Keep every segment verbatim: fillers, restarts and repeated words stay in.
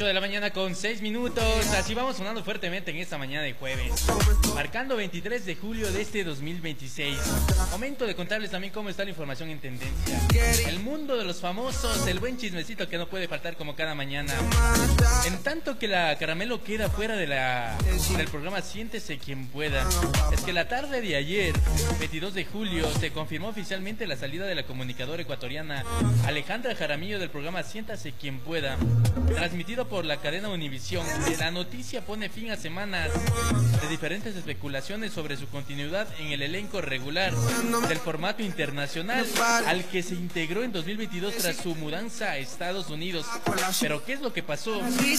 ocho de la mañana con seis minutos. Así vamos sonando fuertemente en esta mañana de jueves, marcando veintitrés de julio de este dos mil veintiséis. Momento de contarles también cómo está la información en tendencia, el mundo de los famosos, el buen chismecito que no puede faltar como cada mañana. En tanto que la Caramelo queda fuera de la, del programa Siéntese Quien Pueda, es que la tarde de ayer, veintidós de julio, se confirmó oficialmente la salida de la comunicadora ecuatoriana Alejandra Jaramillo del programa Siéntase Quien Pueda, transmitido por la cadena Univisión. La noticia pone fin a semanas de diferentes especulaciones sobre su continuidad en el elenco regular del formato internacional al que se integró en dos mil veintidós tras su mudanza a Estados Unidos. Pero ¿qué es lo que pasó?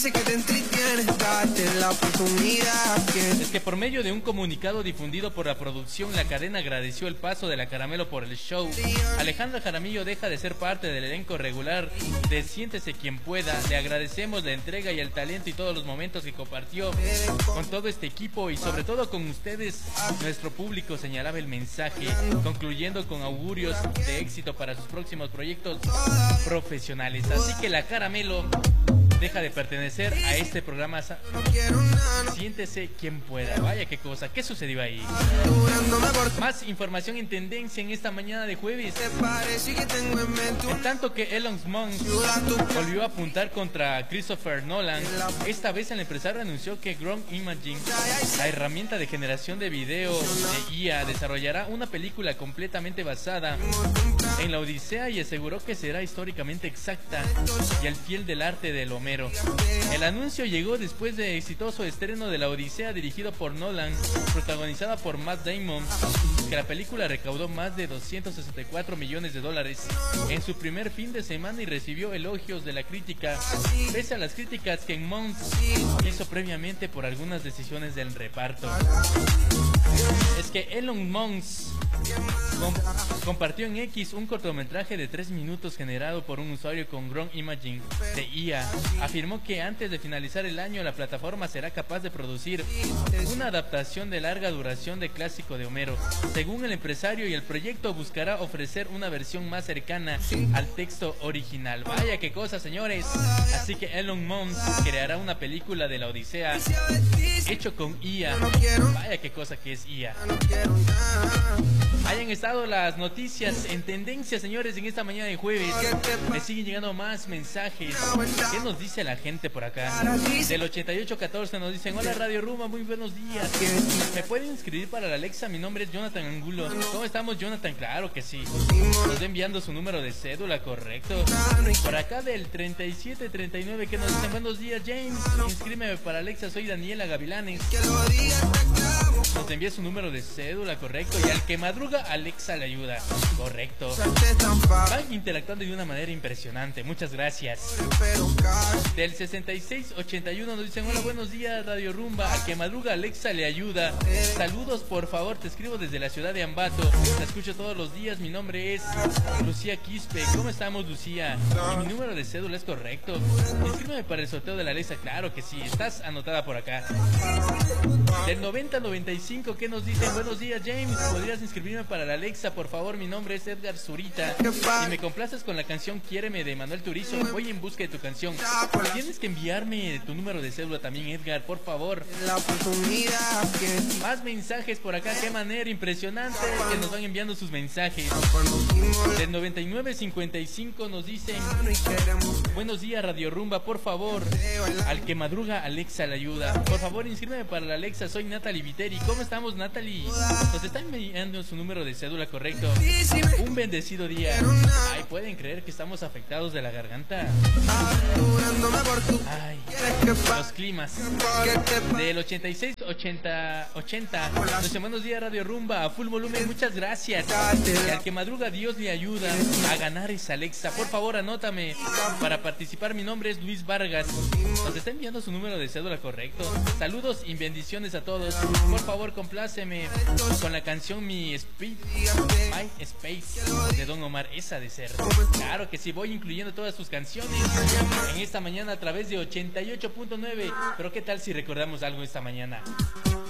Es que por medio de un comunicado difundido por la producción, la cadena agradeció el paso de la Caramelo por el show. Alejandra Jaramillo deja de ser parte del elenco regular de Siéntese Quien Pueda. Le agradecemos la entrega y el talento y todos los momentos que compartió con todo este equipo y sobre todo con ustedes, nuestro público, señalaba el mensaje, concluyendo con augurios de éxito para sus próximos proyectos profesionales. Así que la Caramelo deja de pertenecer a este programa Siéntese Quien Pueda. Vaya qué cosa, ¿qué sucedió ahí? Más información en tendencia en esta mañana de jueves. En tanto que Elon Musk volvió a apuntar contra Christopher Nolan, esta vez el empresario anunció que Ground Imaging, la herramienta de generación de video de I A, desarrollará una película completamente basada en la Odisea y aseguró que será históricamente exacta y al fiel del arte del Homero. El anuncio llegó después de exitoso estreno de la Odisea dirigido por Nolan, protagonizada por Matt Damon, que la película recaudó más de doscientos sesenta y cuatro millones de dólares en su primer fin de semana y recibió elogios de la crítica, pese a las críticas que Musk hizo previamente por algunas decisiones del reparto. Es que Elon Musk Com compartió en X un cortometraje de tres minutos generado por un usuario con Ground Imaging de I A. Afirmó que antes de finalizar el año la plataforma será capaz de producir una adaptación de larga duración de clásico de Homero. Según el empresario, y el proyecto buscará ofrecer una versión más cercana al texto original. Vaya qué cosa, señores. Así que Elon Musk creará una película de la Odisea hecho con I A. Vaya qué cosa que es I A. Hayan estado las noticias en tendencia, señores, en esta mañana de jueves. Me siguen llegando más mensajes. ¿Qué nos dice la gente por acá? Del ochenta y ocho catorce nos dicen: hola Radio Rumba, muy buenos días. ¿Me pueden inscribir para la Alexa? Mi nombre es Jonathan Angulo. ¿Cómo estamos, Jonathan? Claro que sí. Nos está enviando su número de cédula, correcto. Por acá del treinta y siete treinta y nueve que nos dicen: buenos días, James. Inscríbeme para Alexa, soy Daniela Gavilanes. Nos envía su número de cédula, correcto. Y al que madruga, Alexa le ayuda, correcto. Van interactuando de una manera impresionante, muchas gracias. Del sesenta y seis ochenta y uno nos dicen: hola, buenos días Radio Rumba, al que madruga, Alexa le ayuda. Saludos, por favor, te escribo desde la ciudad de Ambato, te escucho todos los días, mi nombre es Lucía Quispe. ¿Cómo estamos, Lucía? Y mi número de cédula es correcto. Inscríbeme para el sorteo de la Alexa, claro que sí, estás anotada por acá. Del noventa noventa y cinco que nos dicen: buenos días, James, ¿podrías inscribirme para la Alexa, por favor? Mi nombre es Edgar Zurita. Si me complaces con la canción Quiéreme de Manuel Turizo, voy en busca de tu canción. Tienes que enviarme tu número de cédula también, Edgar, por favor. Más mensajes por acá, qué manera impresionante que nos van enviando sus mensajes. Del noventa y nueve cincuenta y cinco nos dicen: buenos días Radio Rumba, por favor, al que madruga, Alexa le ayuda. Por favor, inscríbeme para la Alexa, soy Natalie Viteri. ¿Cómo estamos, Natalie? Nos están enviando su número de cédula, correcto. Un bendecido día. Ay, ¿pueden creer que estamos afectados de la garganta? Ay, los climas. Del ochenta y seis ochenta ochenta nos dicen: buenos días Radio Rumba, a full volumen, muchas gracias. Y al que madruga, Dios le ayuda a ganar esa Alexa. Por favor, anótame para participar, mi nombre es Luis Vargas. Nos está enviando su número de cédula, correcto. Saludos y bendiciones a todos. Por favor, compláceme con la canción Mi Speed, My Space de Don Omar, esa de ser. Claro que sí, voy incluyendo todas sus canciones en esta mañana a través de ochenta y ocho punto nueve. Pero qué tal si recordamos algo esta mañana.